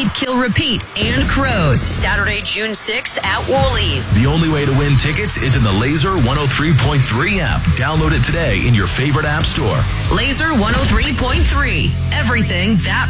Hit, Kill, Repeat, and Crows. Saturday, June 6th at Woolies. The only way to win tickets is in the Laser 103.3 app. Download it today in your favorite app store. Laser 103.3. Everything that